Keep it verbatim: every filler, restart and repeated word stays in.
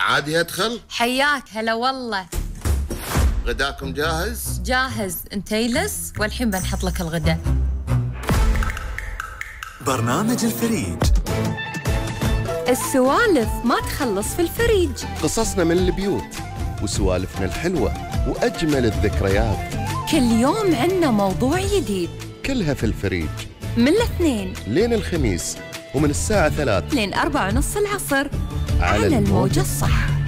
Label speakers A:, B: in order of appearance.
A: عادي أدخل؟
B: حياك هلا والله.
A: غداكم جاهز؟
B: جاهز، انت يلس والحين بنحط لك الغداء.
C: برنامج الفريج.
B: السوالف ما تخلص في الفريج.
D: قصصنا من البيوت وسوالفنا الحلوة وأجمل الذكريات.
B: كل يوم عنا موضوع جديد،
D: كلها في الفريج
B: من الاثنين
D: لين الخميس، ومن الساعة ثلاث
B: لين أربعة ونص العصر
D: على,
B: على الموجة الصح.